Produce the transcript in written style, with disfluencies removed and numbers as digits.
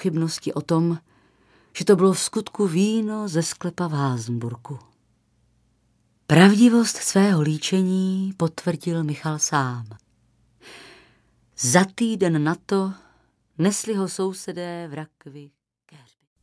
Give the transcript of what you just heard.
pochybnosti o tom, že to bylo v skutku víno ze sklepa v Házmburku. Pravdivost svého líčení potvrdil Michal sám. Za týden na to nesli ho sousedé v rakvi ke hřbitově.